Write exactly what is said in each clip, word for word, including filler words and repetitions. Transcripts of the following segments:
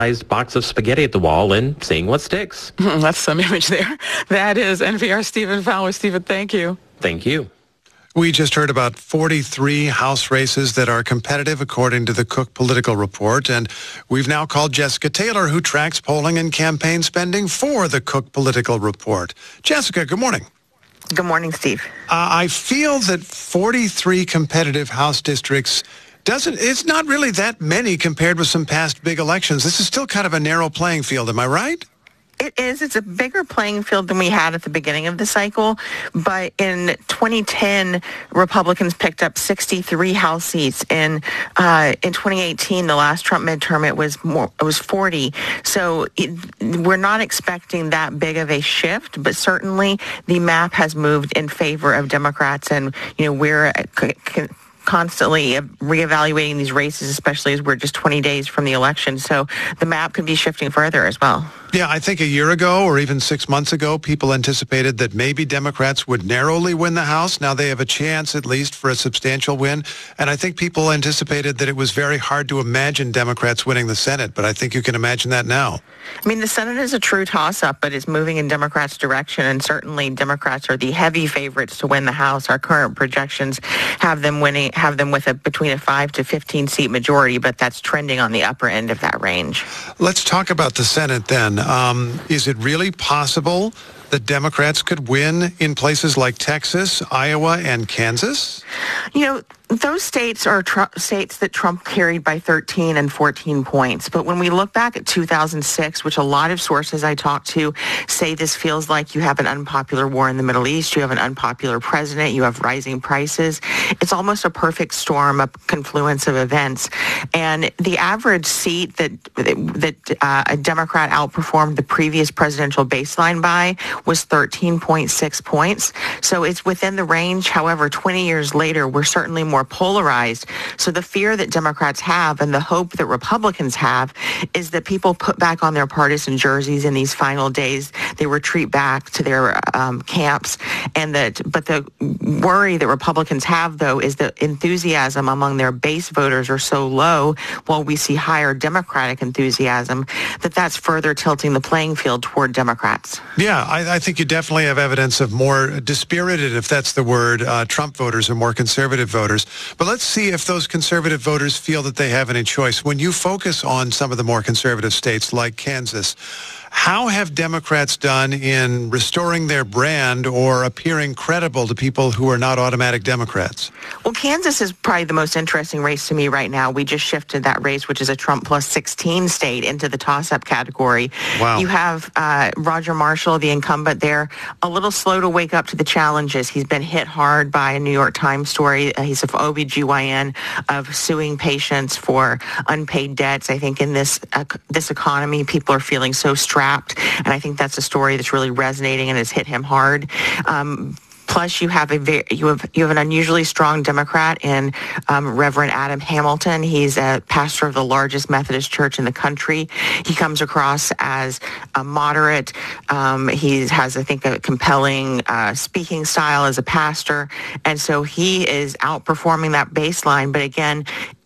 box of spaghetti at the wall and seeing what sticks. That's some image there. That is N P R's Stephen Fowler. Stephen, thank you. Thank you. We just heard about forty-three House races that are competitive according to the Cook Political Report, and we've now called Jessica Taylor, who tracks polling and campaign spending for the Cook Political Report. Jessica, good morning. Good morning, Steve. Uh, I feel that forty-three competitive House districts doesn't, it's not really that many compared with some past big elections. This is still kind of a narrow playing field, am I right? It is. It's a bigger playing field than we had at the beginning of the cycle. But in twenty ten, Republicans picked up sixty-three House seats. In uh, in twenty eighteen, the last Trump midterm, it was more. It was forty. So it, we're not expecting that big of a shift. But certainly, the map has moved in favor of Democrats, and you know we're c- c- constantly reevaluating these races, especially as we're just twenty days from the election. So the map could be shifting further as well. Yeah, I think a year ago or even six months ago, people anticipated that maybe Democrats would narrowly win the House. Now they have a chance at least for a substantial win. And I think people anticipated that it was very hard to imagine Democrats winning the Senate. But I think you can imagine that now. I mean, the Senate is a true toss-up, but it's moving in Democrats' direction. And certainly Democrats are the heavy favorites to win the House. Our current projections have them winning, have them with a between a five to fifteen seat majority, but that's trending on the upper end of that range. Let's talk about the Senate then. Um, is it really possible that Democrats could win in places like Texas, Iowa, and Kansas? You know, those states are tr- states that Trump carried by thirteen and fourteen points. But when we look back at two thousand six, which a lot of sources I talked to say this feels like you have an unpopular war in the Middle East, you have an unpopular president, you have rising prices. It's almost a perfect storm, a confluence of events. And the average seat that that uh, a Democrat outperformed the previous presidential baseline by was thirteen point six points. So it's within the range. However, twenty years later, we're certainly more polarized. So the fear that Democrats have and the hope that Republicans have is that people put back on their partisan jerseys in these final days. They retreat back to their um, camps. And that, but the worry that Republicans have, though, is that enthusiasm among their base voters are so low, while we see higher Democratic enthusiasm, that that's further tilting the playing field toward Democrats. Yeah, I, I think you definitely have evidence of more dispirited, if that's the word, uh, Trump voters or more conservative voters. But let's see if those conservative voters feel that they have any choice. When you focus on some of the more conservative states like Kansas, how have Democrats done in restoring their brand or appearing credible to people who are not automatic Democrats? Well, Kansas is probably the most interesting race to me right now. We just shifted that race, which is a Trump plus sixteen state, into the toss-up category. Wow. You have uh, Roger Marshall, the incumbent there, a little slow to wake up to the challenges. He's been hit hard by a New York Times story. Uh, he's an O B G Y N of suing patients for unpaid debts. I think in this uh, this economy, people are feeling so stressed. And I think that's a story that's really resonating and has hit him hard. Um, Plus, you have a very, you have you have an unusually strong Democrat in um, Reverend Adam Hamilton. He's a pastor of the largest Methodist church in the country. He comes across as a moderate. Um, he has, I think, a compelling uh, speaking style as a pastor, and so he is outperforming that baseline. But again,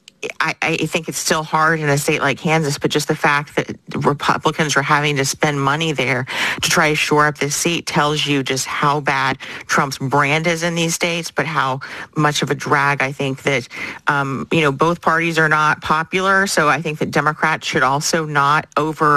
I, I think it's still hard in a state like Kansas, but just the fact that Republicans are having to spend money there to try to shore up this seat tells you just how bad Trump's brand is in these states, but how much of a drag I think that, um, you know, both parties are not popular. So I think that Democrats should also not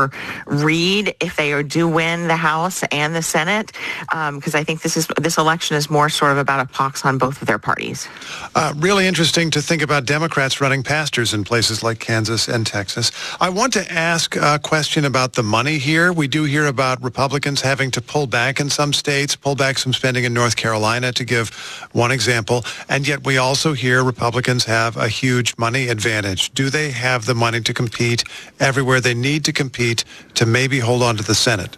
overread if they do win the House and the Senate, because um, I think this is this election is more sort of about a pox on both of their parties. Uh, really interesting to think about Democrats running pastors in places like Kansas and Texas. I want to ask a question about the money here. We do hear about Republicans having to pull back in some states, pull back some spending in North Carolina, to give one example. And yet we also hear Republicans have a huge money advantage. Do they have the money to compete everywhere they need to compete to maybe hold on to the Senate?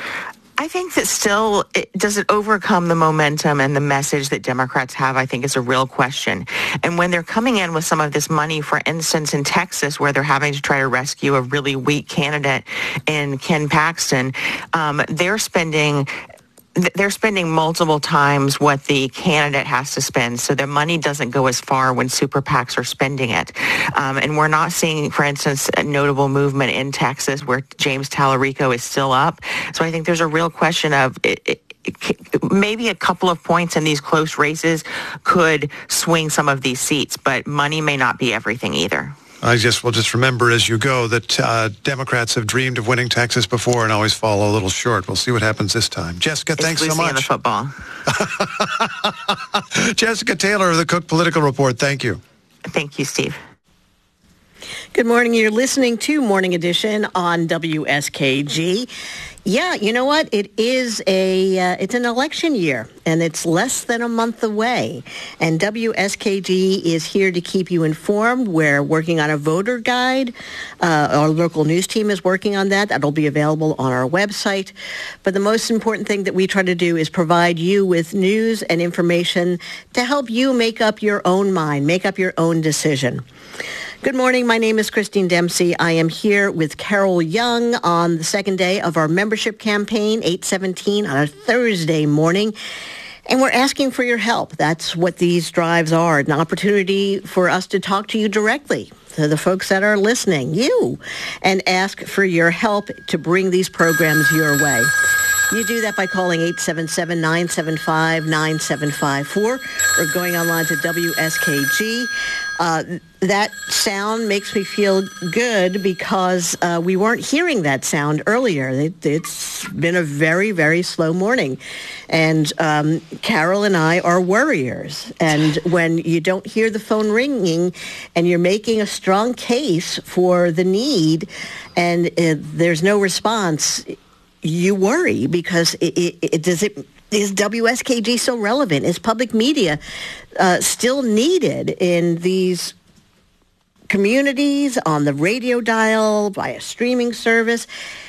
I think that still, it, does it overcome the momentum and the message that Democrats have, I think is a real question. And when they're coming in with some of this money, for instance, in Texas, where they're having to try to rescue a really weak candidate in Ken Paxton, um, they're spending they're spending multiple times what the candidate has to spend, so their money doesn't go as far when super PACs are spending it. Um, and we're not seeing, for instance, a notable movement in Texas where James Tallarico is still up. So I think there's a real question of it, it, it, maybe a couple of points in these close races could swing some of these seats, but money may not be everything either. I just will just remember as you go that uh, Democrats have dreamed of winning Texas before and always fall a little short. We'll see what happens this time. Jessica, It's thanks so Lucy much. in the football. Jessica Taylor of the Cook Political Report. Thank you. Thank you, Steve. Good morning. You're listening to Morning Edition on W S K G. Yeah, you know what? It is a uh, it's an election year, and it's less than a month away. And W S K G is here to keep you informed. We're working on a voter guide. Uh, our local news team is working on that. That'll be available on our website. But the most important thing that we try to do is provide you with news and information to help you make up your own mind, make up your own decision. Good morning. My name is Christine Dempsey. I am here with Carol Young on the second day of our membership campaign, eight seventeen on a Thursday morning. And we're asking for your help. That's what these drives are, an opportunity for us to talk to you directly, to the folks that are listening, you, and ask for your help to bring these programs your way. You do that by calling eight seven seven, nine seven five, nine seven five four or going online to W S K G. Uh, that sound makes me feel good because uh, we weren't hearing that sound earlier. It, it's been a very, very slow morning. And um, Carol and I are worriers. And when you don't hear the phone ringing and you're making a strong case for the need and uh, there's no response, you worry because it, it, it does it is W S K G so relevant? Is public media uh, still needed in these communities, on the radio dial, by a streaming service?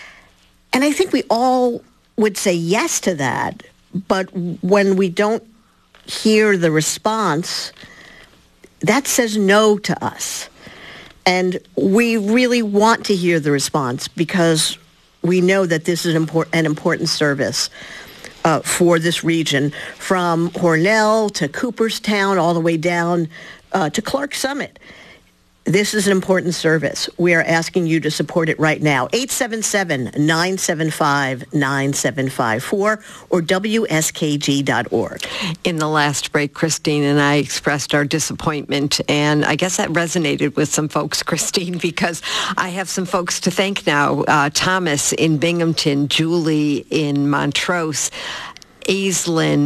And I think we all would say yes to that. But when we don't hear the response, that says no to us. And we really want to hear the response because we know that this is an important, an important service uh, for this region, from Hornell to Cooperstown, all the way down uh, to Clark Summit. This is an important service. We are asking you to support it right now. eight seven seven, nine seven five, nine seven five four or W S K G dot org. In the last break, Christine and I expressed our disappointment, and I guess that resonated with some folks, Christine, because I have some folks to thank now. Uh, Thomas in Binghamton, Julie in Montrose, Aislinn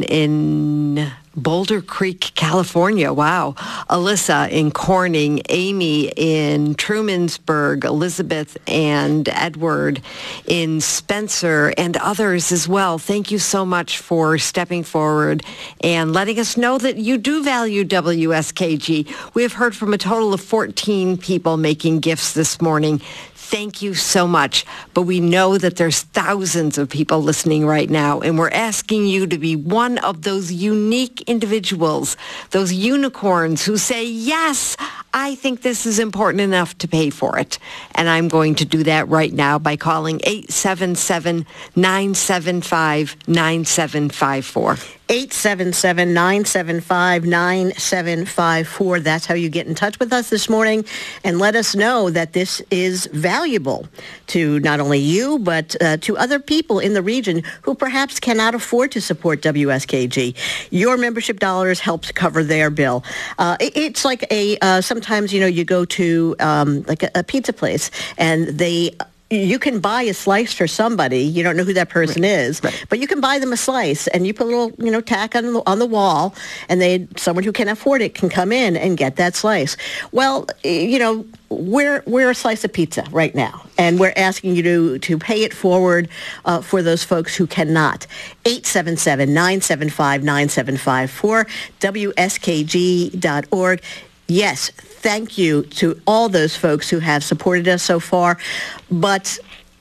in Boulder Creek, California. Wow. Alyssa in Corning, Amy in Trumansburg, Elizabeth and Edward in Spencer, and others as well. Thank you so much for stepping forward and letting us know that you do value W S K G. We have heard from a total of fourteen people making gifts this morning. Thank you so much. But we know that there's thousands of people listening right now, and we're asking you to be one of those unique individuals, those unicorns who say, yes, I think this is important enough to pay for it. And I'm going to do that right now by calling eight seven seven, nine seven five, nine seven five four. eight seven seven, nine seven five, nine seven five four. That's how you get in touch with us this morning and let us know that this is valuable to not only you, but uh, to other people in the region who perhaps cannot afford to support W S K G. Your membership dollars helps cover their bill. Uh, it, it's like a, uh, sometimes, you know, you go to um, like a, a pizza place and they... You can buy a slice for somebody. You don't know who that person right. is, right. but you can buy them a slice, and you put a little, you know, tack on the, on the wall, and they someone who can afford it can come in and get that slice. Well, you know, we're we're a slice of pizza right now, and we're asking you to to pay it forward uh, for those folks who cannot. eight seven seven, nine seven five, nine seven five four, W S K G dot org. Yes, thank you to all those folks who have supported us so far, but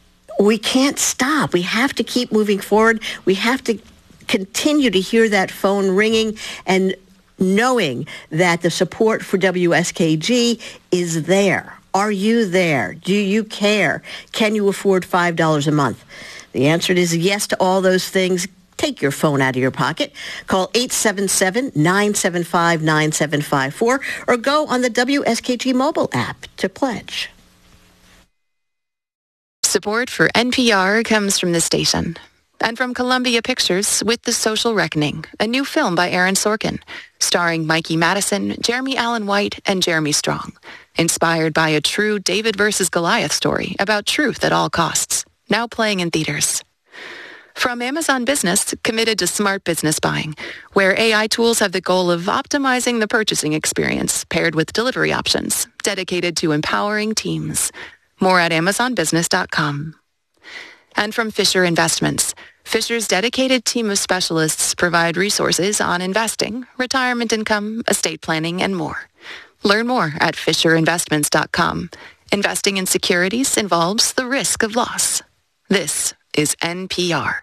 we can't stop. We have to keep moving forward. We have to continue to hear that phone ringing and knowing that the support for W S K G is there. Are you there? Do you care? Can you afford five dollars a month? The answer is yes to all those things. take your phone out of your pocket. Call eight seven seven, nine seven five, nine seven five four or go on the W S K G mobile app to pledge. Support for N P R comes from the station and from Columbia Pictures with The Social Reckoning, a new film by Aaron Sorkin, starring Mikey Madison, Jeremy Allen White, and Jeremy Strong, inspired by a true David versus Goliath story about truth at all costs, now playing in theaters. From Amazon Business, committed to smart business buying, where A I tools have the goal of optimizing the purchasing experience paired with delivery options, dedicated to empowering teams. More at amazon business dot com. And from Fisher Investments, Fisher's dedicated team of specialists provide resources on investing, retirement income, estate planning, and more. Learn more at fisher investments dot com. Investing in securities involves the risk of loss. This is N P R.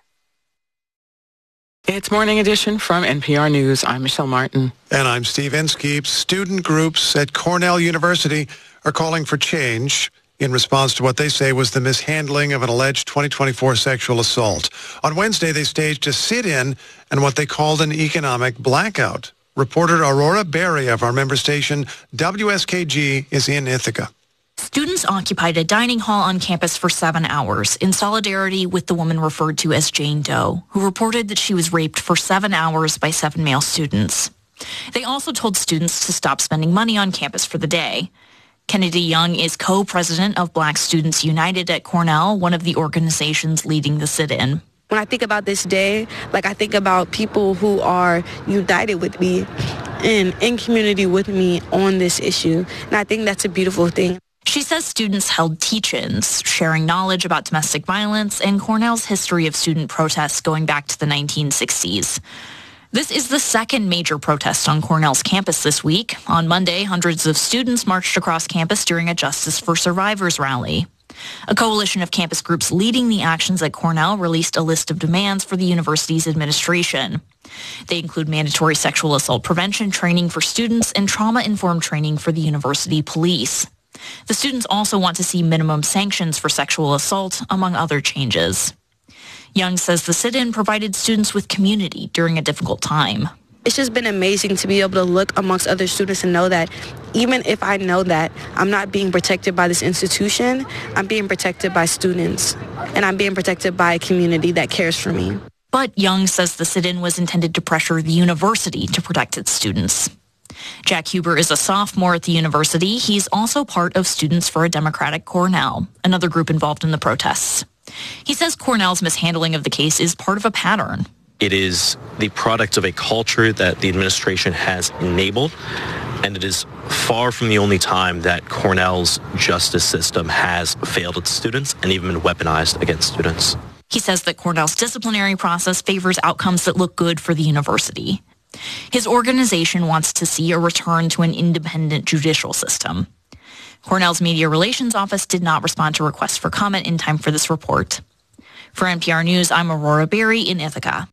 It's Morning Edition from N P R News. I'm Michelle Martin. And I'm Steve Inskeep. Student groups at Cornell University are calling for change in response to what they say was the mishandling of an alleged twenty twenty-four sexual assault. On Wednesday, they staged a sit-in and what they called an economic blackout. Reporter Aurora Berry of our member station W S K G is in Ithaca. Students occupied a dining hall on campus for seven hours in solidarity with the woman referred to as Jane Doe, who reported that she was raped for seven hours by seven male students. They also told students to stop spending money on campus for the day. Kennedy Young is co-president of Black Students United at Cornell, one of the organizations leading the sit-in. When I think about this day, like I think about people who are united with me and in community with me on this issue. And I think that's a beautiful thing. She says students held teach-ins, sharing knowledge about domestic violence and Cornell's history of student protests going back to the nineteen sixties. This is the second major protest on Cornell's campus this week. On Monday, hundreds of students marched across campus during a Justice for Survivors rally. A coalition of campus groups leading the actions at Cornell released a list of demands for the university's administration. They include mandatory sexual assault prevention training for students and trauma-informed training for the university police. The students also want to see minimum sanctions for sexual assault, among other changes. Young says the sit-in provided students with community during a difficult time. It's just been amazing to be able to look amongst other students and know that even if I know that I'm not being protected by this institution, I'm being protected by students, and I'm being protected by a community that cares for me. But Young says the sit-in was intended to pressure the university to protect its students. Jack Huber is a sophomore at the university. He's also part of Students for a Democratic Cornell, another group involved in the protests. He says Cornell's mishandling of the case is part of a pattern. It is the product of a culture that the administration has enabled, and it is far from the only time that Cornell's justice system has failed its students and even been weaponized against students. He says that Cornell's disciplinary process favors outcomes that look good for the university. His organization wants to see a return to an independent judicial system. Cornell's Media Relations Office did not respond to requests for comment in time for this report. For N P R News, I'm Aurora Berry in Ithaca.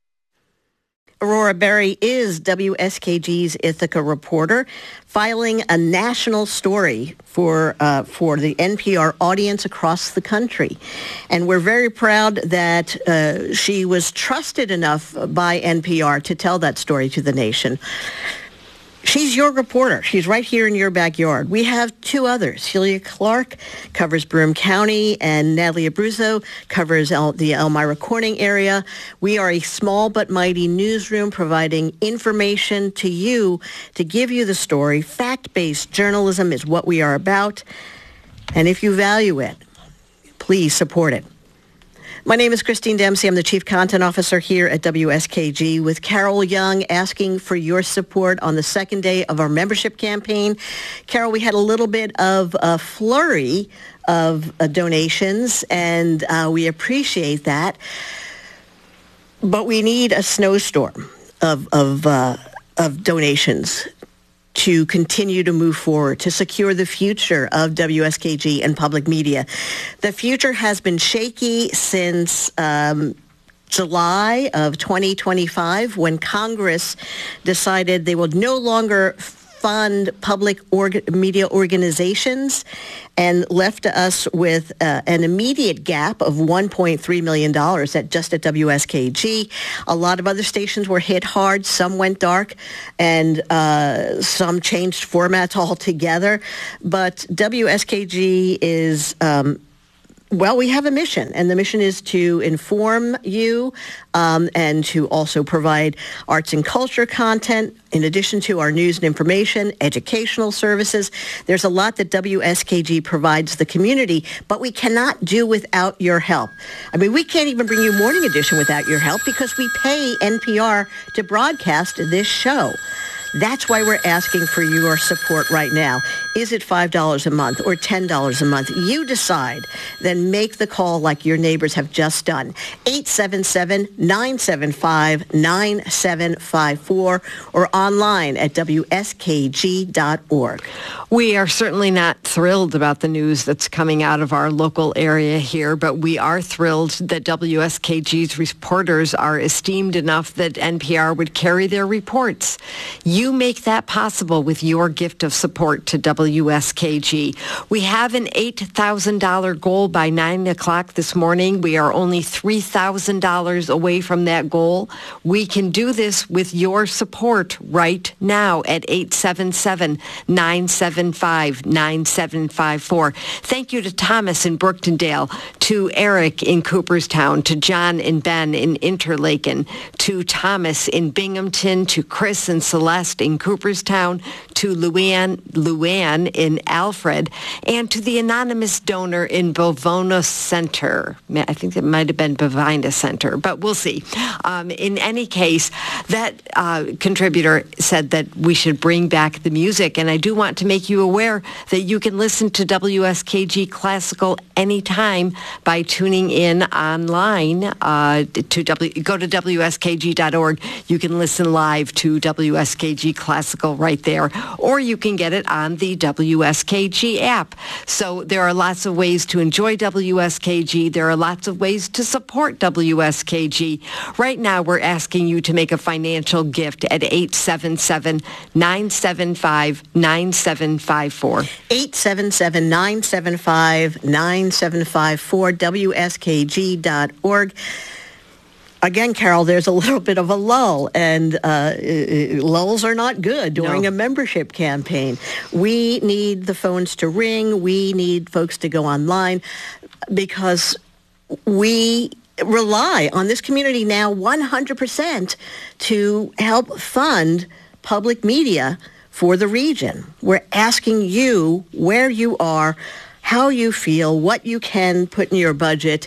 Aurora Berry is W S K G's Ithaca reporter, filing a national story for uh, for the N P R audience across the country. And we're very proud that uh, she was trusted enough by N P R to tell that story to the nation. She's your reporter. She's right here in your backyard. We have two others. Celia Clark covers Broome County, and Natalie Abruzzo covers El- the Elmira Corning area. We are a small but mighty newsroom providing information to you to give you the story. Fact-based journalism is what we are about. And if you value it, please support it. My name is Christine Dempsey. I'm the Chief Content Officer here at W S K G with Carol Young asking for your support on the second day of our membership campaign. Carol, we had a little bit of a flurry of uh, donations, and uh, we appreciate that. But we need a snowstorm of, of, uh, of donations to continue to move forward, to secure the future of W S K G and public media. The future has been shaky since um, July of twenty twenty-five, when Congress decided they would no longer fund public org- media organizations and left us with uh, an immediate gap of one point three million dollars at just at W S K G. A lot of other stations were hit hard. Some went dark, and uh, some changed formats altogether. But W S K G is... Um, Well, we have a mission, and the mission is to inform you um, and to also provide arts and culture content in addition to our news and information, educational services. There's a lot that W S K G provides the community, but we cannot do without your help. I mean, we can't even bring you Morning Edition without your help because we pay N P R to broadcast this show. That's why we're asking for your support right now. Is it five dollars a month or ten dollars a month? You decide. Then make the call like your neighbors have just done. eight seven seven, nine seven five, nine seven five four or online at W S K G dot org. We are certainly not thrilled about the news that's coming out of our local area here, but we are thrilled that W S K G's reporters are esteemed enough that N P R would carry their reports. You make that possible with your gift of support to W S K G. We have an eight thousand dollars goal by nine o'clock this morning. We are only three thousand dollars away from that goal. We can do this with your support right now at eight seven seven, nine seven five, nine seven five four. Thank you to Thomas in Brookendale, to Eric in Cooperstown, to John and Ben in Interlaken, to Thomas in Binghamton, to Chris and Celeste in Cooperstown, to Luann, Luann in Alfred, and to the anonymous donor in Bovona Center. I think it might have been Bovina Center, but we'll see. Um, in any case, that uh, contributor said that we should bring back the music, and I do want to make you aware that you can listen to W S K G Classical anytime by tuning in online. Uh, to w, go to W S K G dot org. You can listen live to W S K G Classical right there, or you can get it on the W S K G app. So there are lots of ways to enjoy W S K G. There are lots of ways to support W S K G. Right now, we're asking you to make a financial gift at eight seven seven, nine seven five, nine seven five four. eight seven seven, nine seven five, nine seven five four, W S K G dot org. Again, Carol, there's a little bit of a lull, and uh, lulls are not good during no. a membership campaign. We need the phones to ring. We need folks to go online because we rely on this community now one hundred percent to help fund public media for the region. We're asking you where you are, how you feel, what you can put in your budget,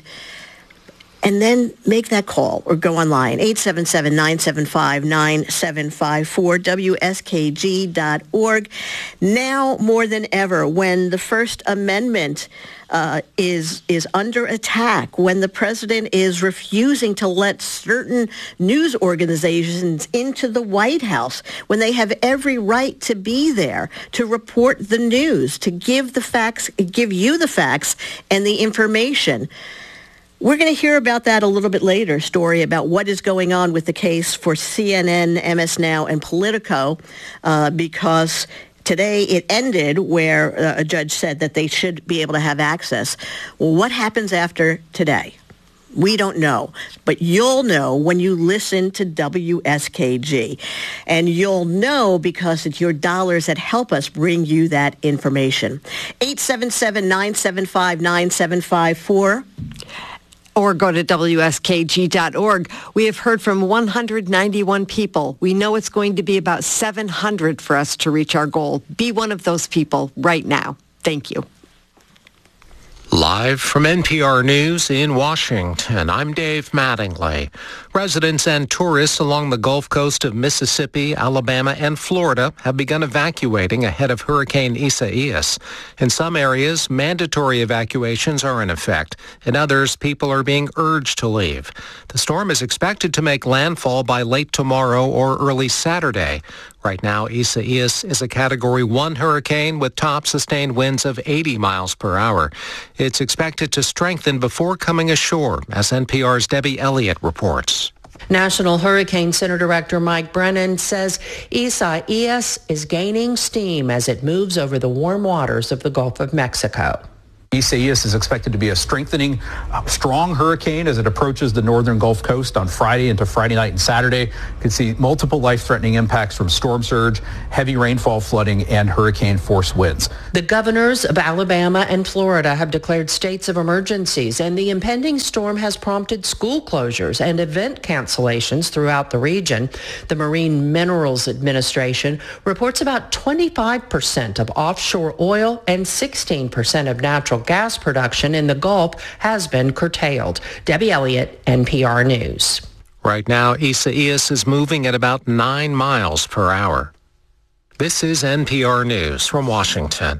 and then make that call or go online, eight seven seven, nine seven five, nine seven five four, W S K G dot org. Now more than ever, when the First Amendment uh, is is under attack, when the president is refusing to let certain news organizations into the White House, when they have every right to be there, to report the news, to give the facts, give you the facts and the information. We're going to hear about that a little bit later, story about what is going on with the case for C N N, M S Now, and Politico, uh, because today it ended where uh, a judge said that they should be able to have access. Well, what happens after today? We don't know, but you'll know when you listen to W S K G. And you'll know because it's your dollars that help us bring you that information. eight seven seven, nine seven five, nine seven five four. Or go to W S K G dot org. We have heard from one hundred ninety-one people. We know it's going to be about seven hundred for us to reach our goal. Be one of those people right now. Thank you. Live from N P R News in Washington, I'm Dave Mattingly. Residents and tourists along the Gulf Coast of Mississippi, Alabama, and Florida have begun evacuating ahead of Hurricane Isaias. In some areas, mandatory evacuations are in effect. In others, people are being urged to leave. The storm is expected to make landfall by late tomorrow or early Saturday. Right now, Isaias is a Category one hurricane with top sustained winds of eighty miles per hour. It's expected to strengthen before coming ashore, as N P R's Debbie Elliott reports. National Hurricane Center Director Mike Brennan says Isaias is gaining steam as it moves over the warm waters of the Gulf of Mexico. Isaias is expected to be a strengthening, uh, strong hurricane as it approaches the northern Gulf Coast on Friday into Friday night and Saturday. You can see multiple life-threatening impacts from storm surge, heavy rainfall, flooding, and hurricane-force winds. The governors of Alabama and Florida have declared states of emergencies, and the impending storm has prompted school closures and event cancellations throughout the region. The Marine Minerals Administration reports about twenty-five percent of offshore oil and sixteen percent of natural gas production in the Gulf has been curtailed. Debbie Elliott, N P R News. Right now, Isaias is moving at about nine miles per hour. This is N P R News from Washington.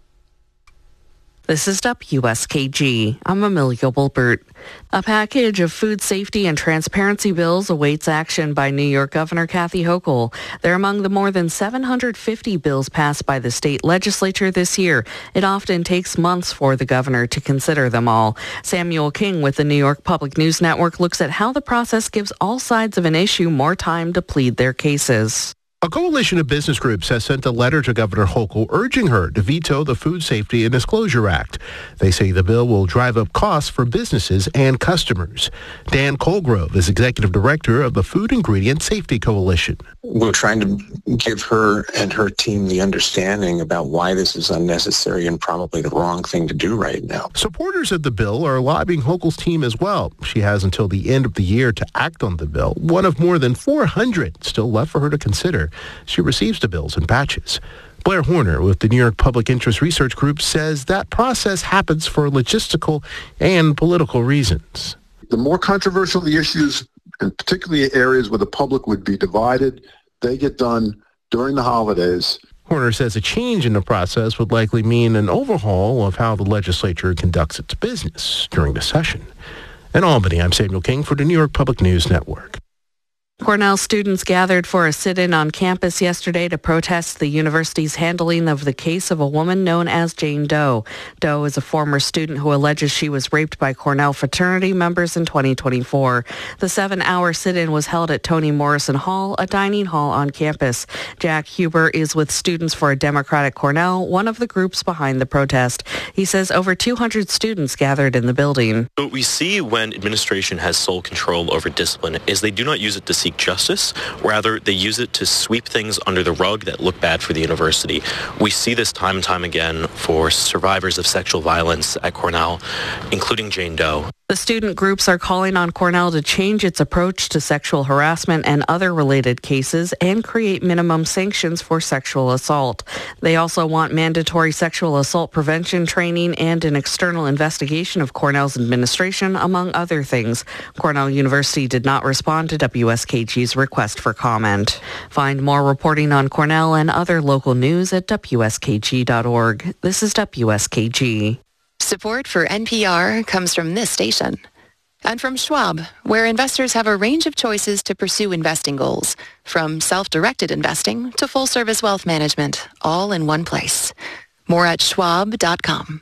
This is W S K G. I'm Amelia Wilbert. A package of food safety and transparency bills awaits action by New York Governor Kathy Hochul. They're among the more than seven hundred fifty bills passed by the state legislature this year. It often takes months for the governor to consider them all. Samuel King with the New York Public News Network looks at how the process gives all sides of an issue more time to plead their cases. A coalition of business groups has sent a letter to Governor Hochul urging her to veto the Food Safety and Disclosure Act. They say the bill will drive up costs for businesses and customers. Dan Colgrove is executive director of the Food Ingredient Safety Coalition. We're trying to give her and her team the understanding about why this is unnecessary and probably the wrong thing to do right now. Supporters of the bill are lobbying Hochul's team as well. She has until the end of the year to act on the bill, one of more than four hundred still left for her to consider. She receives the bills in batches. Blair Horner with the New York Public Interest Research Group says that process happens for logistical and political reasons. The more controversial the issues, and particularly areas where the public would be divided, they get done during the holidays. Horner says a change in the process would likely mean an overhaul of how the legislature conducts its business during the session. In Albany, I'm Samuel King for the New York Public News Network. Cornell students gathered for a sit-in on campus yesterday to protest the university's handling of the case of a woman known as Jane Doe. Doe is a former student who alleges she was raped by Cornell fraternity members in twenty twenty-four. The seven-hour sit-in was held at Toni Morrison Hall, a dining hall on campus. Jack Huber is with Students for a Democratic Cornell, one of the groups behind the protest. He says over two hundred students gathered in the building. What we see when administration has sole control over discipline is they do not use it to seek justice. Rather, they use it to sweep things under the rug that look bad for the university. We see this time and time again for survivors of sexual violence at Cornell, including Jane Doe. The student groups are calling on Cornell to change its approach to sexual harassment and other related cases and create minimum sanctions for sexual assault. They also want mandatory sexual assault prevention training and an external investigation of Cornell's administration, among other things. Cornell University did not respond to W S K G's request for comment. Find more reporting on Cornell and other local news at W S K G dot org. This is W S K G. Support for N P R comes from this station and from Schwab, where investors have a range of choices to pursue investing goals, from self-directed investing to full-service wealth management, all in one place. More at schwab dot com.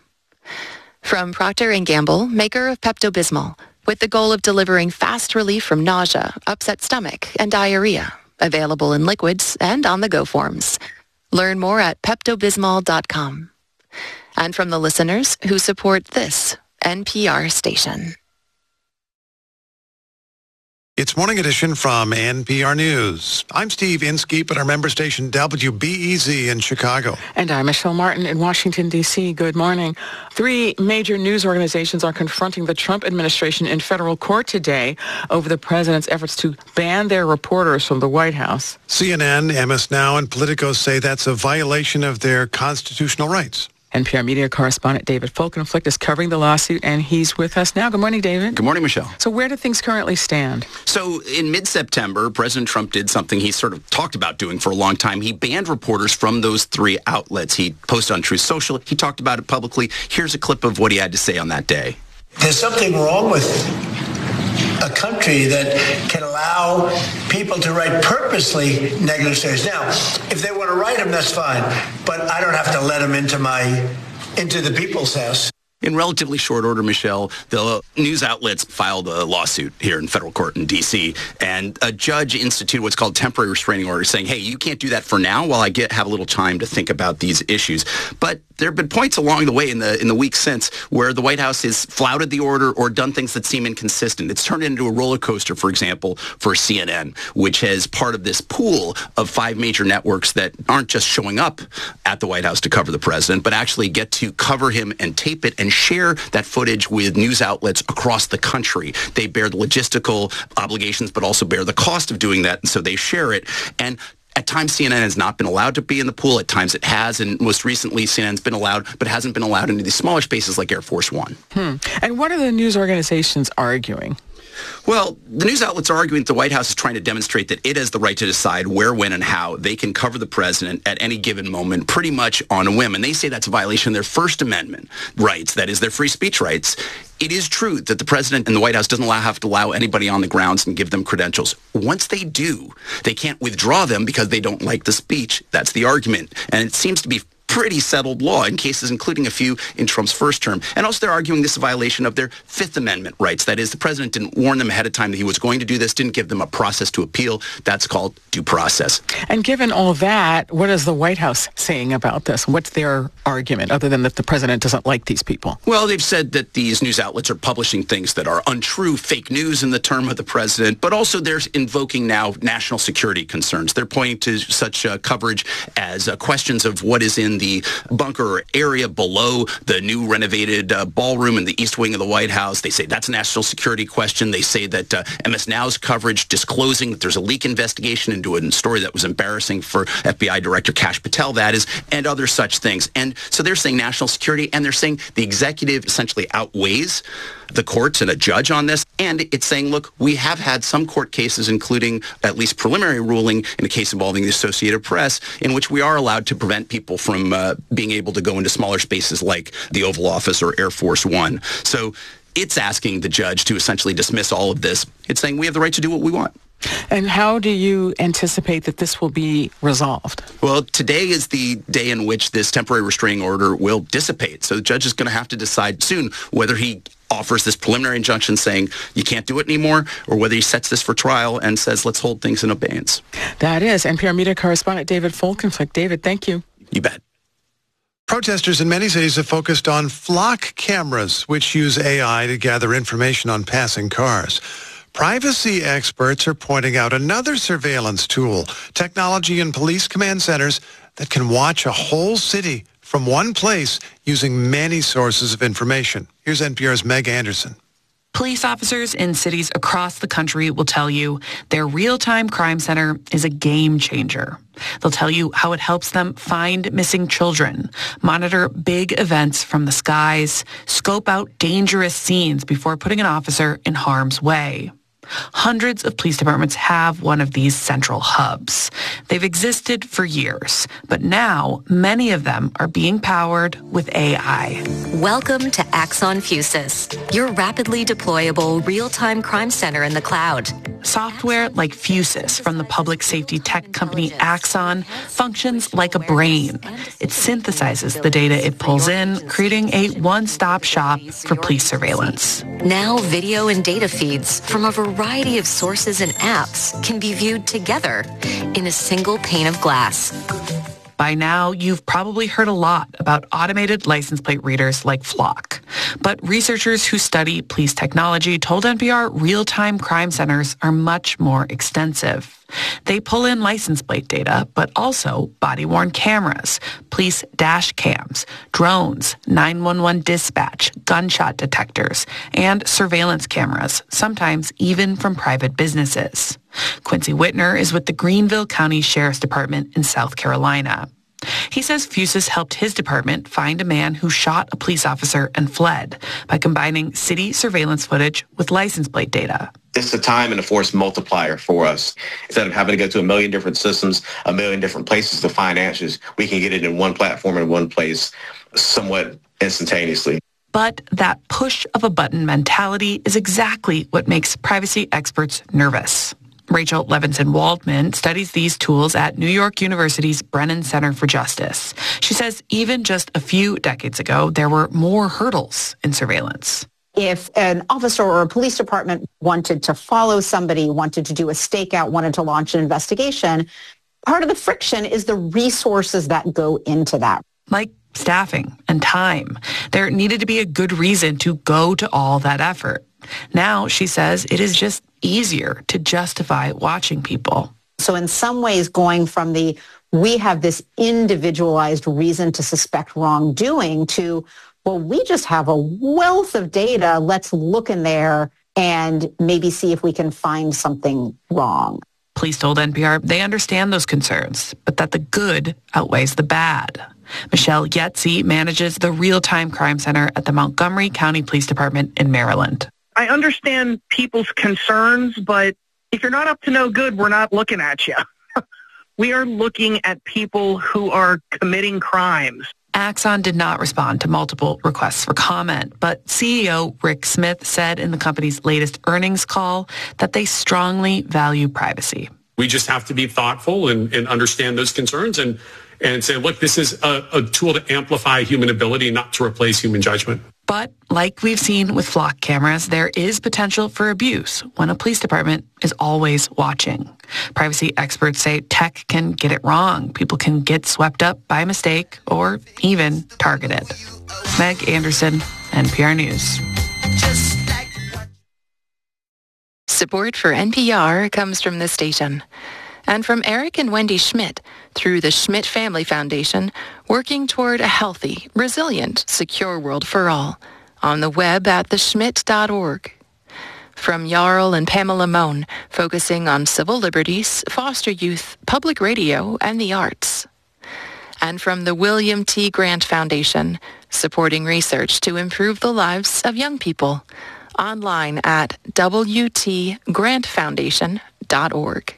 From Procter and Gamble, maker of Pepto-Bismol, with the goal of delivering fast relief from nausea, upset stomach, and diarrhea, available in liquids and on-the-go forms. Learn more at pepto bismol dot com. And from the listeners who support this N P R station. It's Morning Edition from N P R News. I'm Steve Inskeep at our member station W B E Z in Chicago. And I'm Michelle Martin in Washington, D C. Good morning. Three major news organizations are confronting the Trump administration in federal court today over the president's efforts to ban their reporters from the White House. C N N, M S Now, and Politico say that's a violation of their constitutional rights. N P R media correspondent David Folkenflicht is covering the lawsuit, and he's with us now. Good morning, David. Good morning, Michelle. So where do things currently stand? So in mid-September, President Trump did something he sort of talked about doing for a long time. He banned reporters from those three outlets. He posted on Truth Social. He talked about it publicly. Here's a clip of what he had to say on that day. There's something wrong with a country that can allow people to write purposely negative stories. Now, if they want to write them, that's fine, but I don't have to let them into my into the people's house. In relatively short order, Michelle, the news outlets filed a lawsuit here in federal court in D C, and a judge instituted what's called temporary restraining order, saying, hey, you can't do that for now while I get have a little time to think about these issues. But there have been points along the way in the in the weeks since where the White House has flouted the order or done things that seem inconsistent. It's turned into a roller coaster, for example, for C N N, which has part of this pool of five major networks that aren't just showing up at the White House to cover the president, but actually get to cover him and tape it and share that footage with news outlets across the country. They bear the logistical obligations, but also bear the cost of doing that, and so they share it. And at times, C N N has not been allowed to be in the pool. At times, it has. And most recently, C N N's been allowed, but hasn't been allowed into these smaller spaces like Air Force One. Hmm. And what are the news organizations arguing? Well, the news outlets are arguing that the White House is trying to demonstrate that it has the right to decide where, when, and how they can cover the president at any given moment, pretty much on a whim. And they say that's a violation of their First Amendment rights, that is, their free speech rights. It is true that the president and the White House doesn't allow, have to allow anybody on the grounds and give them credentials. Once they do, they can't withdraw them because they don't like the speech. That's the argument. And it seems to be pretty settled law in cases including a few in Trump's first term. And also they're arguing this is a violation of their Fifth Amendment rights. That is, the president didn't warn them ahead of time that he was going to do this, didn't give them a process to appeal. That's called due process. And given all that, what is the White House saying about this? What's their argument, other than that the president doesn't like these people? Well, they've said that these news outlets are publishing things that are untrue, fake news in the term of the president, but also they're invoking now national security concerns. They're pointing to such uh, coverage as uh, questions of what is in the bunker area below the new renovated uh, ballroom in the East Wing of the White House. They say that's a national security question. They say that uh, M S Now's coverage disclosing that there's a leak investigation into a story that was embarrassing for F B I Director Kash Patel, that is, and other such things. And so they're saying national security, and they're saying the executive essentially outweighs the courts and a judge on this. And it's saying, look, we have had some court cases, including at least preliminary ruling in a case involving the Associated Press, in which we are allowed to prevent people from uh, being able to go into smaller spaces like the Oval Office or Air Force One. So it's asking the judge to essentially dismiss all of this. It's saying we have the right to do what we want. And how do you anticipate that this will be resolved? Well, today is the day in which this temporary restraining order will dissipate. So the judge is going to have to decide soon whether he offers this preliminary injunction saying you can't do it anymore, or whether he sets this for trial and says let's hold things in abeyance. That is N P R media correspondent David Folkenflik. David, thank you. You bet. Protesters in many cities have focused on flock cameras, which use A I to gather information on passing cars. Privacy experts are pointing out another surveillance tool, technology in police command centers that can watch a whole city from one place using many sources of information. Here's N P R's Meg Anderson. Police officers in cities across the country will tell you their real-time crime center is a game changer. They'll tell you how it helps them find missing children, monitor big events from the skies, scope out dangerous scenes before putting an officer in harm's way. Hundreds of police departments have one of these central hubs. They've existed for years, but now many of them are being powered with A I. Welcome to Axon Fusus, your rapidly deployable real-time crime center in the cloud. Software like Fusus from the public safety tech company Axon functions like a brain. It synthesizes the data it pulls in, creating a one-stop shop for police surveillance. Now video and data feeds from a variety of sources and apps can be viewed together in a single pane of glass. By now, you've probably heard a lot about automated license plate readers like Flock. But researchers who study police technology told N P R real-time crime centers are much more extensive. They pull in license plate data, but also body-worn cameras, police dash cams, drones, nine one one dispatch, gunshot detectors, and surveillance cameras, sometimes even from private businesses. Quincy Whitner is with the Greenville County Sheriff's Department in South Carolina. He says Fusus helped his department find a man who shot a police officer and fled by combining city surveillance footage with license plate data. It's a time and a force multiplier for us. Instead of having to go to a million different systems, a million different places to find answers, we can get it in one platform in one place somewhat instantaneously. But that push of a button mentality is exactly what makes privacy experts nervous. Rachel Levinson-Waldman studies these tools at New York University's Brennan Center for Justice. She says even just a few decades ago, there were more hurdles in surveillance. If an officer or a police department wanted to follow somebody, wanted to do a stakeout, wanted to launch an investigation, part of the friction is the resources that go into that. Like staffing and time. There needed to be a good reason to go to all that effort. Now, she says, it is just easier to justify watching people. So in some ways, going from the we have this individualized reason to suspect wrongdoing to, well, we just have a wealth of data. Let's look in there and maybe see if we can find something wrong. Police told N P R they understand those concerns, but that the good outweighs the bad. Michelle Yetzi manages the Real-Time Crime Center at the Montgomery County Police Department in Maryland. I understand people's concerns, but if you're not up to no good, we're not looking at you. We are looking at people who are committing crimes. Axon did not respond to multiple requests for comment, but C E O Rick Smith said in the company's latest earnings call that they strongly value privacy. We just have to be thoughtful and, and understand those concerns and, and say, look, this is a, a tool to amplify human ability, not to replace human judgment. But like we've seen with flock cameras, there is potential for abuse when a police department is always watching. Privacy experts say tech can get it wrong. People can get swept up by mistake or even targeted. Meg Anderson, N P R News. Support for N P R comes from this station and from Eric and Wendy Schmidt through the Schmidt Family Foundation, working toward a healthy, resilient, secure world for all on the web at the schmidt dot org. From Jarl and Pamela Mohn, focusing on civil liberties, foster youth, public radio, and the arts. And from the William T. Grant Foundation, supporting research to improve the lives of young people. Online at w t grant foundation dot org.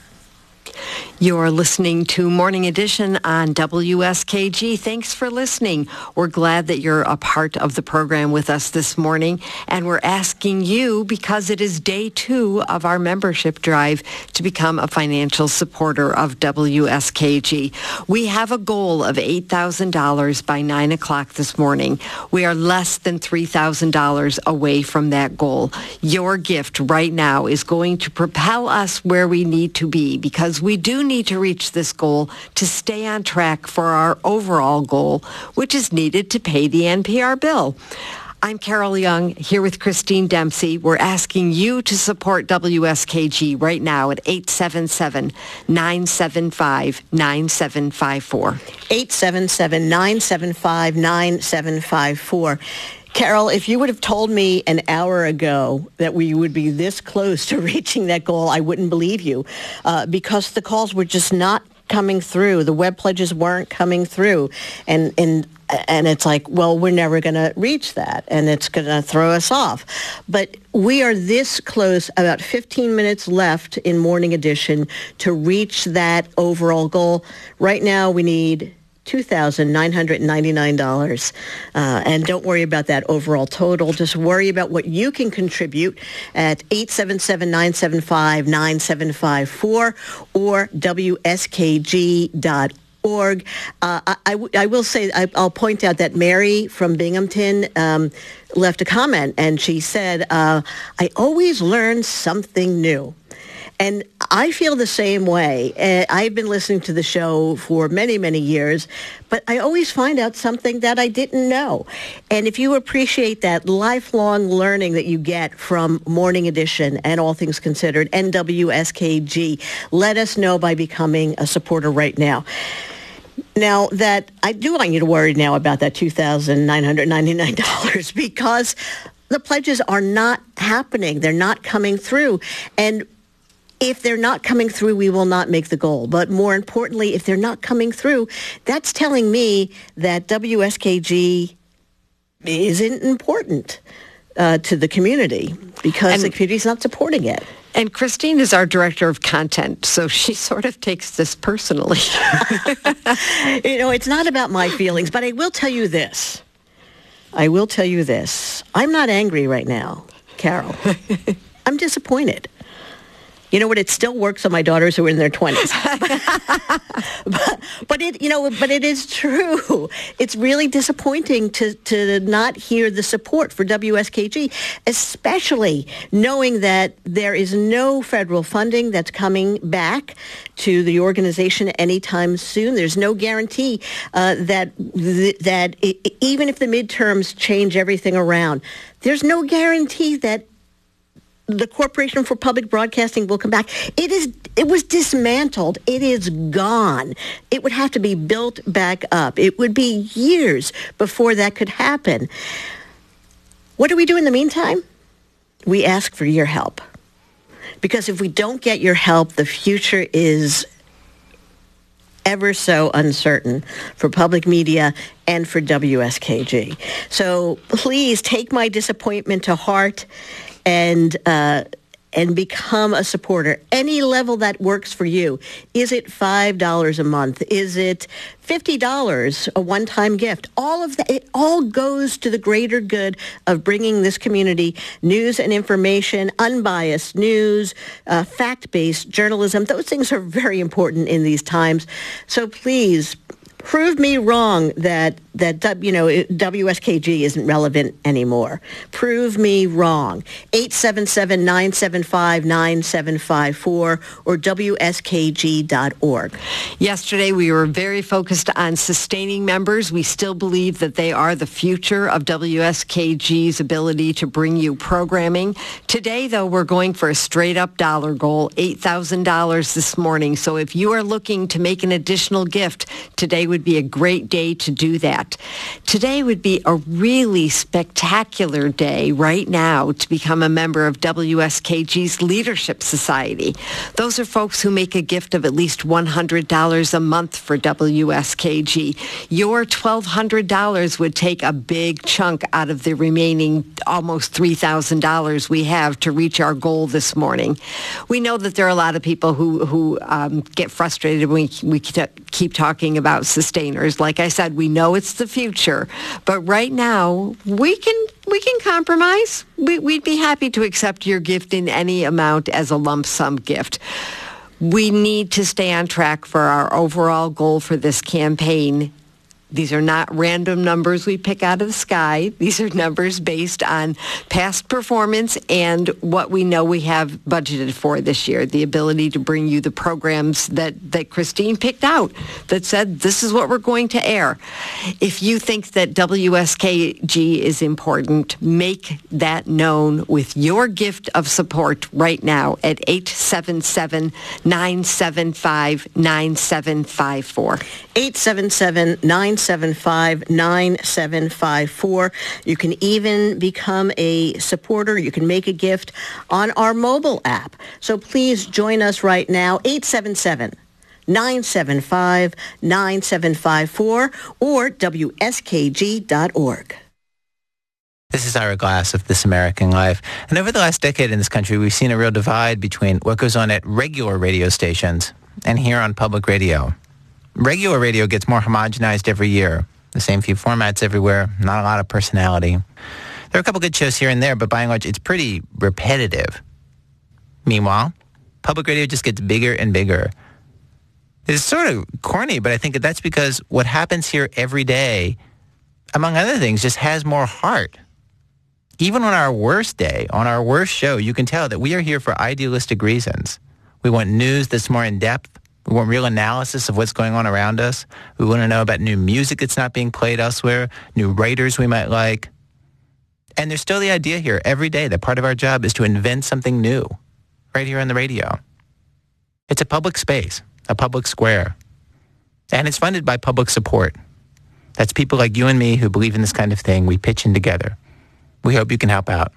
You're listening to Morning Edition on W S K G. Thanks for listening. We're glad that you're a part of the program with us this morning, and we're asking you, because it is day two of our membership drive, to become a financial supporter of W S K G. We have a goal of eight thousand dollars by nine o'clock this morning. We are less than three thousand dollars away from that goal. Your gift right now is going to propel us where we need to be, because we do need to reach this goal to stay on track for our overall goal, which is needed to pay the N P R bill. I'm Carol Young, here with Christine Dempsey. We're asking you to support W S K G right now at eight seven seven, nine seven five, nine seven five four. eight seven seven, nine seven five, nine seven five four. Carol, if you would have told me an hour ago that we would be this close to reaching that goal, I wouldn't believe you, uh, because the calls were just not coming through. The web pledges weren't coming through. And, and, and it's like, well, we're never going to reach that, and it's going to throw us off. But we are this close, about fifteen minutes left in Morning Edition to reach that overall goal. Right now, we need two thousand nine hundred ninety-nine dollars. Uh, and don't worry about that overall total. Just worry about what you can contribute at eight seven seven, nine seven five, nine seven five four or W S K G dot org. Uh, I, I, I will say, I, I'll point out that Mary from Binghamton um, left a comment, and she said, uh, I always learn something new. And I feel the same way. Uh, I've been listening to the show for many, many years, but I always find out something that I didn't know. And if you appreciate that lifelong learning that you get from Morning Edition and All Things Considered and W S K G, let us know by becoming a supporter right now. Now, that I do want you to worry now about that two thousand nine hundred ninety-nine dollars, because the pledges are not happening. They're not coming through. And if they're not coming through, we will not make the goal. But more importantly, if they're not coming through, that's telling me that W S K G isn't important uh, to the community, because and, the community's not supporting it. And Christine is our director of content, so she sort of takes this personally. You know, it's not about my feelings, but I will tell you this. I will tell you this. I'm not angry right now, Carol. I'm disappointed. You know what? It still works on my daughters who are in their twenties. but, but it, you know, but it is true. It's really disappointing to, to not hear the support for W S K G, especially knowing that there is no federal funding that's coming back to the organization anytime soon. There's no guarantee uh, that th- that it, even if the midterms change everything around, there's no guarantee that the Corporation for Public Broadcasting will come back. It is. It was dismantled. It is gone. It would have to be built back up. It would be years before that could happen. What do we do in the meantime? We ask for your help. Because if we don't get your help, the future is ever so uncertain for public media and for W S K G. So please take my disappointment to heart and uh, and become a supporter. Any level that works for you. Is it five dollars a month? Is it fifty dollars, a one-time gift? All of that, it all goes to the greater good of bringing this community news and information, unbiased news, uh, fact-based journalism. Those things are very important in these times. So please, prove me wrong that, that you know, W S K G isn't relevant anymore. Prove me wrong. eight seven seven, nine seven five, nine seven five four or W S K G dot org. Yesterday, we were very focused on sustaining members. We still believe that they are the future of W S K G's ability to bring you programming. Today, though, we're going for a straight-up dollar goal, eight thousand dollars this morning. So if you are looking to make an additional gift, today would be a great day to do that. Today would be a really spectacular day right now to become a member of W S K G's Leadership Society. Those are folks who make a gift of at least one hundred dollars a month for W S K G. Your twelve hundred dollars would take a big chunk out of the remaining almost three thousand dollars we have to reach our goal this morning. We know that there are a lot of people who, who um, get frustrated when we, we keep talking about sustainers. Like I said, we know it's the future, but right now we can we can compromise. We, we'd be happy to accept your gift in any amount as a lump sum gift. We need to stay on track for our overall goal for this campaign. These are not random numbers we pick out of the sky. These are numbers based on past performance and what we know we have budgeted for this year, the ability to bring you the programs that, that Christine picked out that said this is what we're going to air. If you think that W S K G is important, make that known with your gift of support right now at eight seven seven, nine seven five, nine seven five four. eight seven seven, nine seven five, nine seven five four. You can even become a supporter. You can make a gift on our mobile app. So please join us right now, eight seven seven, nine seven five, nine seven five four or W S K G dot org. This is Ira Glass of This American Life. And over the last decade in this country, we've seen a real divide between what goes on at regular radio stations and here on public radio. Regular radio gets more homogenized every year. The same few formats everywhere, not a lot of personality. There are a couple good shows here and there, but by and large, it's pretty repetitive. Meanwhile, public radio just gets bigger and bigger. It's sort of corny, but I think that that's because what happens here every day, among other things, just has more heart. Even on our worst day, on our worst show, you can tell that we are here for idealistic reasons. We want news that's more in-depth. We want real analysis of what's going on around us. We want to know about new music that's not being played elsewhere, new writers we might like. And there's still the idea here every day that part of our job is to invent something new right here on the radio. It's a public space, a public square. And it's funded by public support. That's people like you and me who believe in this kind of thing. We pitch in together. We hope you can help out.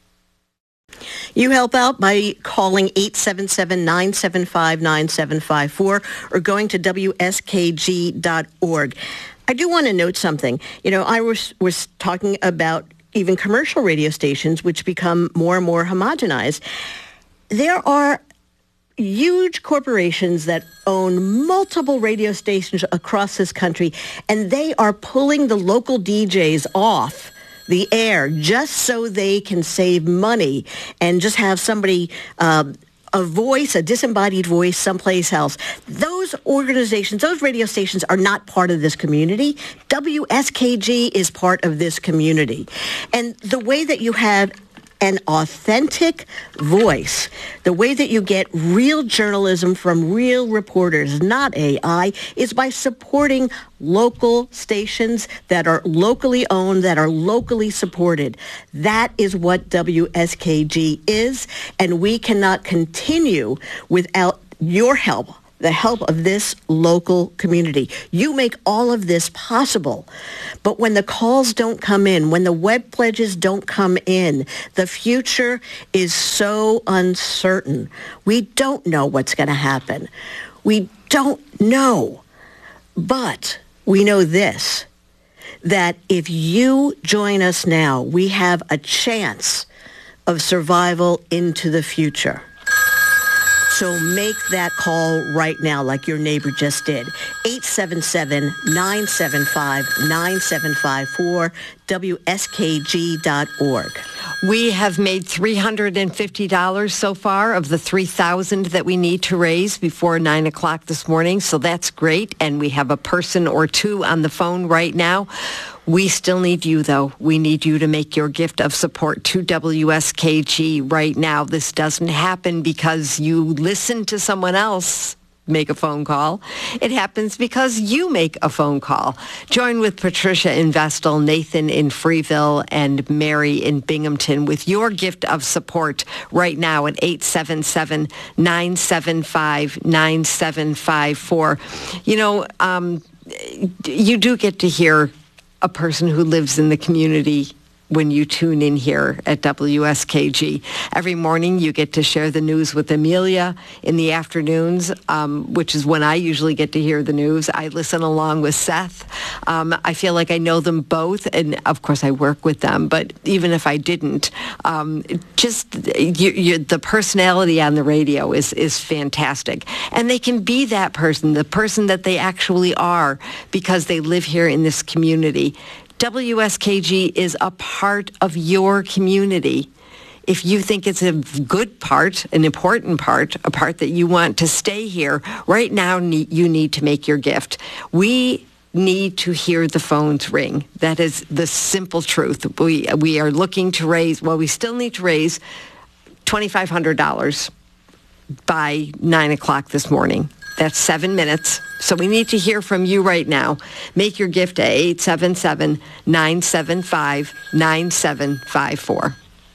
You help out by calling eight seven seven, nine seven five, nine seven five four or going to W S K G dot org. I do want to note something. You know, I was, was talking about even commercial radio stations, which become more and more homogenized. There are huge corporations that own multiple radio stations across this country, and they are pulling the local D Js off the air just so they can save money and just have somebody uh, a voice, a disembodied voice someplace else. Those organizations, those radio stations are not part of this community. W S K G is part of this community. And the way that you have an authentic voice, the way that you get real journalism from real reporters, not A I, is by supporting local stations that are locally owned, that are locally supported. That is what W S K G is, and we cannot continue without your help, the help of this local community. You make all of this possible. But when the calls don't come in, when the web pledges don't come in, the future is so uncertain. We don't know what's going to happen. We don't know. But we know this, that if you join us now, we have a chance of survival into the future. So make that call right now like your neighbor just did. eight seven seven, nine seven five, nine seven five four, W S K G dot org. We have made three hundred fifty dollars so far of the three thousand dollars that we need to raise before nine o'clock this morning, so that's great. And we have a person or two on the phone right now. We still need you, though. We need you to make your gift of support to W S K G right now. This doesn't happen because you listen to someone else make a phone call. It happens because you make a phone call. Join with Patricia in Vestal, Nathan in Freeville, and Mary in Binghamton with your gift of support right now at eight seven seven, nine seven five, nine seven five four. You know, um, you do get to hear a person who lives in the community when you tune in here at W S K G. Every morning you get to share the news with Amelia. In the afternoons, um, which is when I usually get to hear the news, I listen along with Seth. Um, I feel like I know them both, and of course I work with them, but even if I didn't, um, just you, you, the personality on the radio is, is fantastic. And they can be that person, the person that they actually are, because they live here in this community. W S K G is a part of your community. If you think it's a good part, an important part, a part that you want to stay here, right now you need to make your gift. We need to hear the phones ring. That is the simple truth. We we are looking to raise, well, we still need to raise two thousand five hundred dollars by nine o'clock this morning. That's seven minutes. So we need to hear from you right now. Make your gift at eight seven seven, nine seven five, nine seven five four.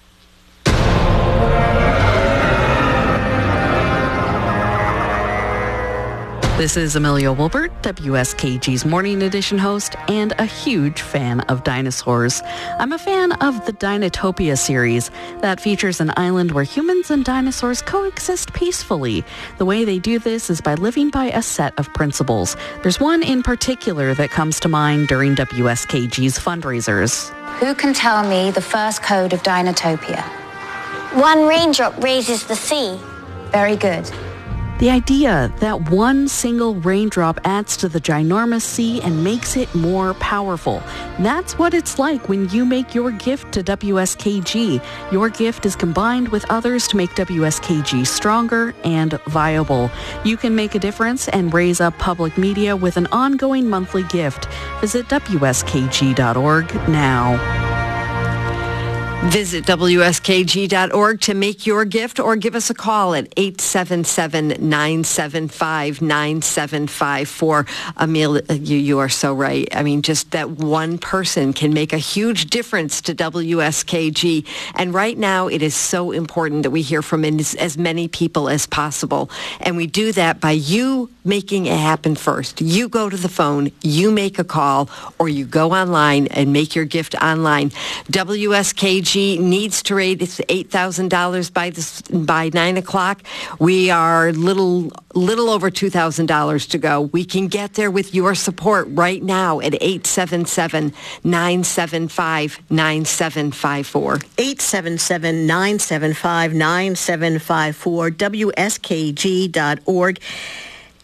This is Amelia Wilbert, W S K G's Morning Edition host and a huge fan of dinosaurs. I'm a fan of the Dinotopia series that features an island where humans and dinosaurs coexist peacefully. The way they do this is by living by a set of principles. There's one in particular that comes to mind during W S K G's fundraisers. Who can tell me the first code of Dinotopia? One raindrop raises the sea. Very good. The idea that one single raindrop adds to the ginormous sea and makes it more powerful. That's what it's like when you make your gift to W S K G. Your gift is combined with others to make W S K G stronger and viable. You can make a difference and raise up public media with an ongoing monthly gift. Visit W S K G dot org now. Visit W S K G dot org to make your gift or give us a call at eight seven seven, nine seven five, nine seven five four. Amelia, you, you are so right. I mean, just that one person can make a huge difference to W S K G. And right now, it is so important that we hear from as, as many people as possible. And we do that by you making it happen first. You go to the phone, you make a call, or you go online and make your gift online. W S K G needs to raise eight thousand dollars by this, by nine o'clock. We are little little over two thousand dollars to go. We can get there with your support right now at eight seven seven, nine seven five, nine seven five four. eight seven seven, nine seven five, nine seven five four, W S K G dot org.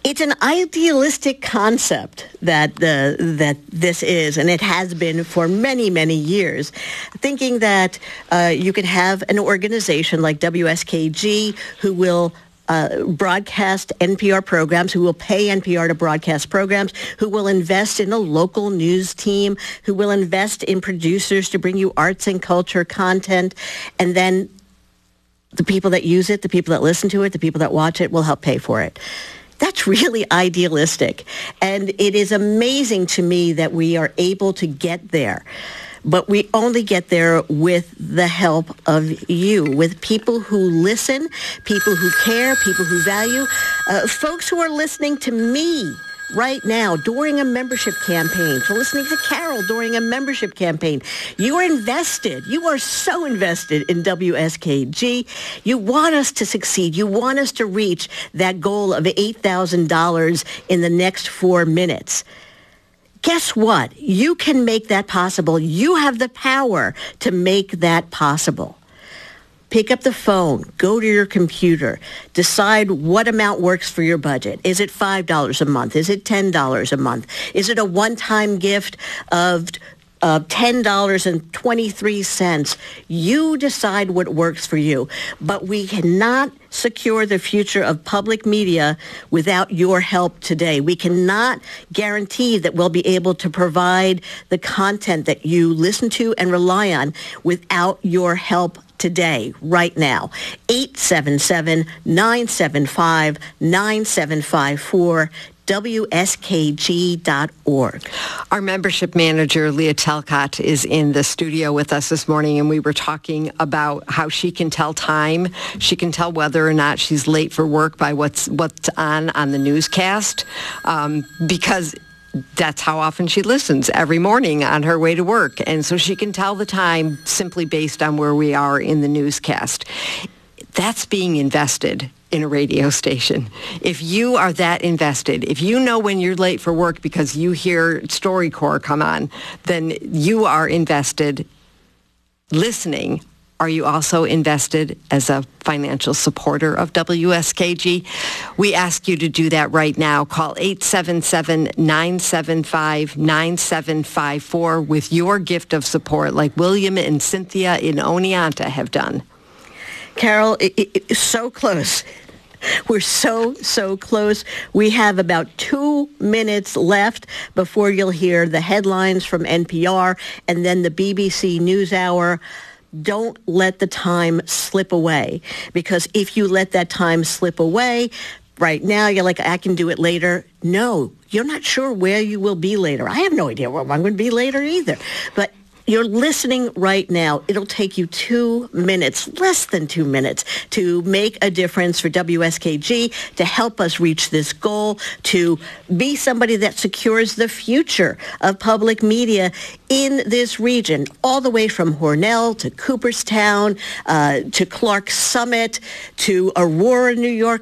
It's an idealistic concept that uh, that this is, and it has been for many, many years, thinking that uh, you can have an organization like W S K G who will Uh, broadcast N P R programs, who will pay N P R to broadcast programs, who will invest in a local news team, who will invest in producers to bring you arts and culture content, and then the people that use it, the people that listen to it, the people that watch it will help pay for it. That's really idealistic. And it is amazing to me that we are able to get there. But we only get there with the help of you, with people who listen, people who care, people who value, uh, folks who are listening to me right now during a membership campaign, to listening to Carol during a membership campaign. You are invested. You are so invested in W S K G. You want us to succeed. You want us to reach that goal of eight thousand dollars in the next four minutes. Guess what? You can make that possible. You have the power to make that possible. Pick up the phone, go to your computer, decide what amount works for your budget. Is it five dollars a month? Is it ten dollars a month? Is it a one-time gift of uh, ten dollars and twenty-three cents? You decide what works for you. But we cannot secure the future of public media without your help today. We cannot guarantee that we'll be able to provide the content that you listen to and rely on without your help today, right now. eight seven seven, nine seven five, nine seven five four. W S K G dot org. Our membership manager, Leah Talcott, is in the studio with us this morning, and we were talking about how she can tell time. She can tell whether or not she's late for work by what's what's on on the newscast, um, because that's how often she listens every morning on her way to work. And so she can tell the time simply based on where we are in the newscast. That's being invested in a radio station. If you are that invested, if you know when you're late for work because you hear StoryCorps come on, then you are invested listening. Are you also invested as a financial supporter of W S K G? We ask you to do that right now. Call eight seven seven, nine seven five, nine seven five four with your gift of support, like William and Cynthia in Oneonta have done. Carol, it, it, it's so close. We're so, so close. We have about two minutes left before you'll hear the headlines from N P R and then the B B C NewsHour. Don't let the time slip away, because if you let that time slip away, right now you're like, I can do it later. No, you're not sure where you will be later. I have no idea where I'm going to be later either. But you're listening right now. It'll take you two minutes, less than two minutes, to make a difference for W S K G, to help us reach this goal, to be somebody that secures the future of public media in this region, all the way from Hornell to Cooperstown, uh, to Clark Summit, to Aurora, New York.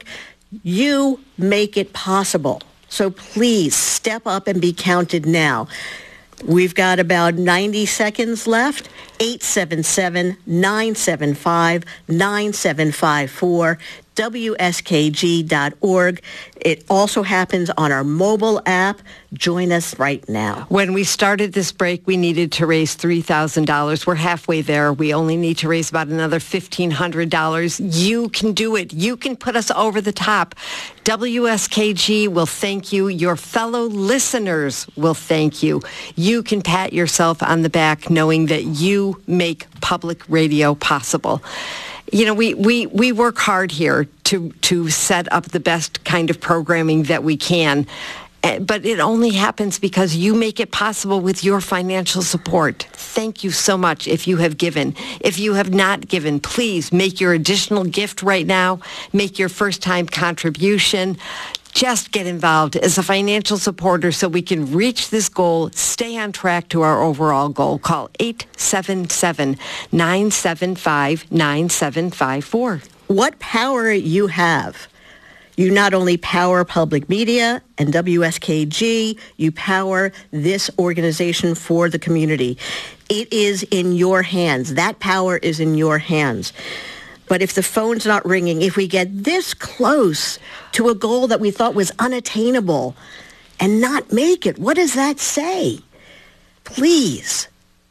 You make it possible. So please step up and be counted now. We've got about ninety seconds left. eight seven seven, nine seven five, nine seven five four. W S K G dot org. It also happens on our mobile app. Join us right now. When we started this break, we needed to raise three thousand dollars. We're halfway there. We only need to raise about another fifteen hundred dollars. You can do it. You can put us over the top. W S K G will thank you. Your fellow listeners will thank you. You can pat yourself on the back knowing that you make public radio possible. You know, we, we, we work hard here to, to set up the best kind of programming that we can. But it only happens because you make it possible with your financial support. Thank you so much if you have given. If you have not given, please make your additional gift right now. Make your first-time contribution. Just get involved as a financial supporter so we can reach this goal, stay on track to our overall goal. Call eight seven seven, nine seven five, nine seven five four. What power you have. You not only power public media and W S K G, you power this organization for the community. It is in your hands. That power is in your hands. But if the phone's not ringing, if we get this close to a goal that we thought was unattainable and not make it, what does that say? Please,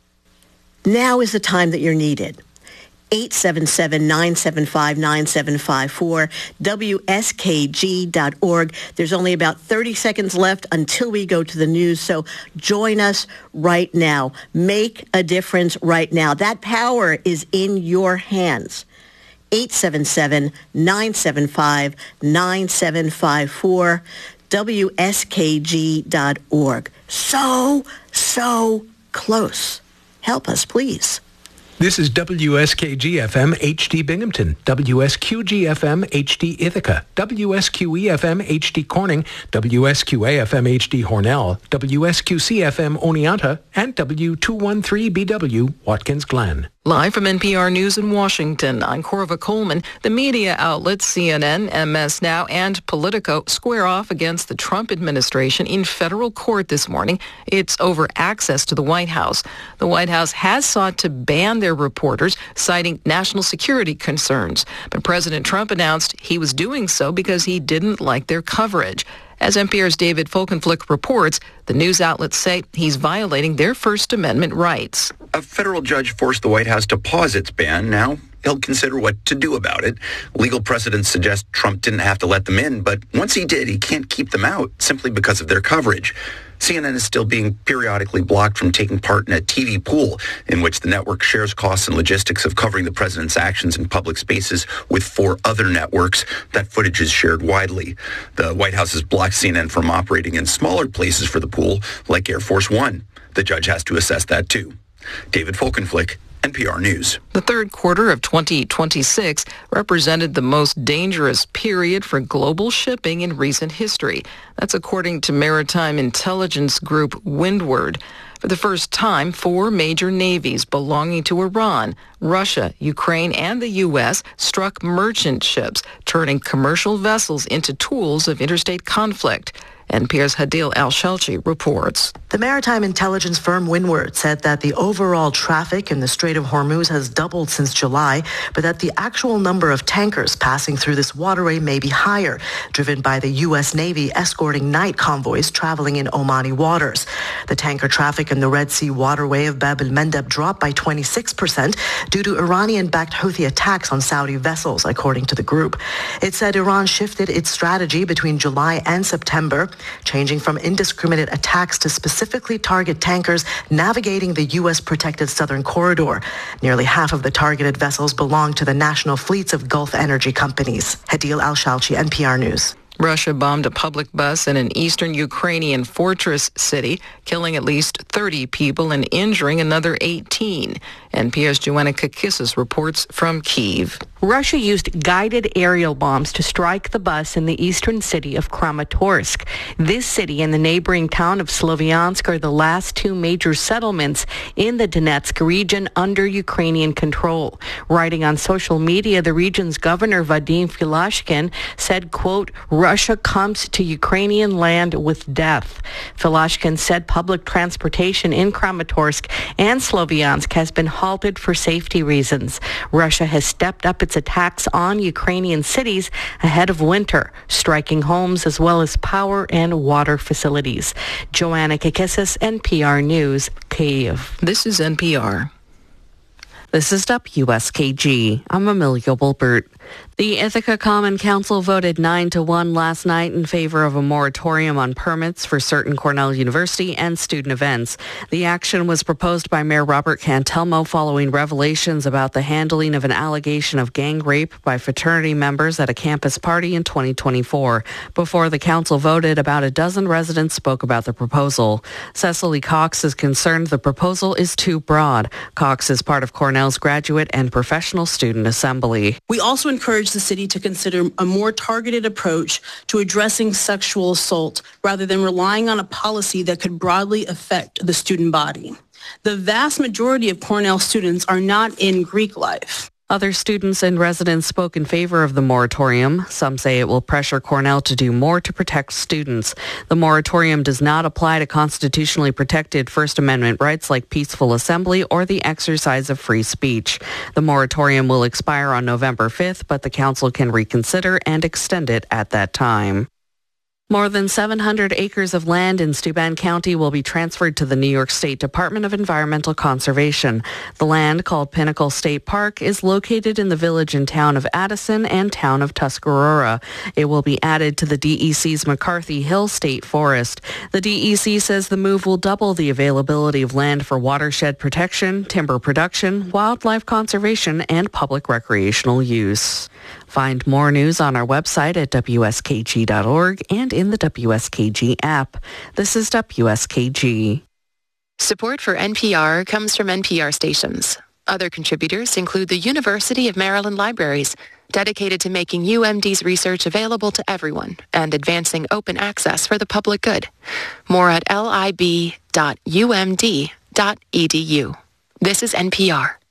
now is the time that you're needed. eight seven seven, nine seven five, nine seven five four, W S K G dot org. There's only about thirty seconds left until we go to the news, so join us right now. Make a difference right now. That power is in your hands. eight seven seven, nine seven five, nine seven five four, W S K G dot org. So, so close. Help us, please. This is W S K G F M H D Binghamton, W S Q G F M H D Ithaca, W S Q E F M H D Corning, W S Q A F M H D Hornell, W S Q C F M Oneonta, and W two thirteen B W Watkins Glen. Live from N P R News in Washington, I'm Corva Coleman. The media outlets C N N, M S Now, and Politico square off against the Trump administration in federal court this morning. It's over access to the White House. The White House has sought to ban their reporters, citing national security concerns. But President Trump announced he was doing so because he didn't like their coverage. As N P R's David Folkenflik reports, the news outlets say he's violating their First Amendment rights. A federal judge forced the White House to pause its ban. Now he'll consider what to do about it. Legal precedents suggest Trump didn't have to let them in, but once he did, he can't keep them out simply because of their coverage. C N N is still being periodically blocked from taking part in a T V pool in which the network shares costs and logistics of covering the president's actions in public spaces with four other networks. That footage is shared widely. The White House has blocked C N N from operating in smaller places for the pool, like Air Force One. The judge has to assess that too. David Folkenflik, N P R News. The third quarter of twenty twenty-six represented the most dangerous period for global shipping in recent history. That's according to maritime intelligence group Windward. For the first time, four major navies belonging to Iran, Russia, Ukraine, and the U S struck merchant ships, turning commercial vessels into tools of interstate conflict. N P R's Hadil Al-Shalchi reports. The maritime intelligence firm Windward said that the overall traffic in the Strait of Hormuz has doubled since July, but that the actual number of tankers passing through this waterway may be higher, driven by the U S Navy escorting night convoys traveling in Omani waters. The tanker traffic in the Red Sea waterway of Bab el-Mandeb dropped by twenty-six percent due to Iranian-backed Houthi attacks on Saudi vessels, according to the group. It said Iran shifted its strategy between July and September, changing from indiscriminate attacks to specifically target tankers navigating the U S protected southern corridor. Nearly half of the targeted vessels belong to the national fleets of Gulf energy companies. Hadil Al-Shalchi, N P R News. Russia bombed a public bus in an eastern Ukrainian fortress city, killing at least thirty people and injuring another eighteen. N P R's Joanna Kakissis reports from Kyiv. Russia used guided aerial bombs to strike the bus in the eastern city of Kramatorsk. This city and the neighboring town of Sloviansk are the last two major settlements in the Donetsk region under Ukrainian control. Writing on social media, the region's governor Vadim Filashkin said, quote, "Russia comes to Ukrainian land with death." Filashkin said public transportation in Kramatorsk and Sloviansk has been halted for safety reasons. Russia has stepped up its attacks on Ukrainian cities ahead of winter, striking homes as well as power and water facilities. Joanna Kakissis, N P R News, Kyiv. This is N P R. This is W S K G. I'm Amelia Wilbert. The Ithaca Common Council voted nine to one last night in favor of a moratorium on permits for certain Cornell University and student events. The action was proposed by Mayor Robert Cantelmo following revelations about the handling of an allegation of gang rape by fraternity members at a campus party in twenty twenty-four. Before the council voted, about a dozen residents spoke about the proposal. Cecily Cox is concerned the proposal is too broad. Cox is part of Cornell's Graduate and Professional Student Assembly. We also encourage the city to consider a more targeted approach to addressing sexual assault rather than relying on a policy that could broadly affect the student body. The vast majority of Cornell students are not in Greek life. Other students and residents spoke in favor of the moratorium. Some say it will pressure Cornell to do more to protect students. The moratorium does not apply to constitutionally protected First Amendment rights like peaceful assembly or the exercise of free speech. The moratorium will expire on November fifth, but the council can reconsider and extend it at that time. More than seven hundred acres of land in Steuben County will be transferred to the New York State Department of Environmental Conservation. The land, called Pinnacle State Park, is located in the village and town of Addison and town of Tuscarora. It will be added to the D E C's McCarthy Hill State Forest. The D E C says the move will double the availability of land for watershed protection, timber production, wildlife conservation, and public recreational use. Find more news on our website at W S K G dot org and in the W S K G app. This is W S K G. Support for N P R comes from N P R stations. Other contributors include the University of Maryland Libraries, dedicated to making U M D's research available to everyone and advancing open access for the public good. More at lib dot u m d dot e d u. This is N P R.